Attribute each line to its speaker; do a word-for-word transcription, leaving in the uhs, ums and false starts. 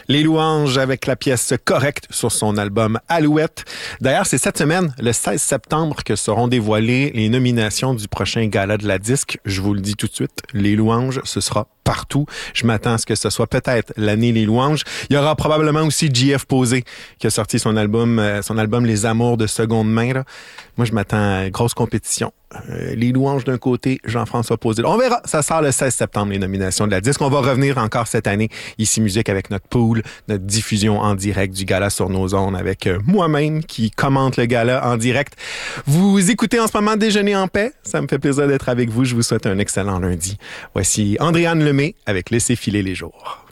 Speaker 1: Les Louanges avec la pièce Correcte sur son album Alouette. D'ailleurs, c'est cette semaine, le seize septembre, que seront dévoilées les nominations du prochain gala de la disque. Je vous le dis tout de suite, Les Louanges, ce sera partout. Je m'attends à ce que ce soit peut-être l'année Les Louanges. Il y aura probablement aussi J F Posé qui a sorti son album, euh, son album Les Amours de seconde main. Là. Moi, je m'attends à une grosse compétition. Euh, les Louanges d'un côté, Jean-François Posé. On verra. Ça sort le seize septembre, les nominations de la disque. On va revenir encore cette année, ici Musique, avec notre pool, notre diffusion en direct du gala sur nos ondes avec euh, moi-même qui commente le gala en direct. Vous écoutez en ce moment Déjeuner en paix. Ça me fait plaisir d'être avec vous. Je vous souhaite un excellent lundi. Voici Andréane Lemay avec Laissez filer les jours.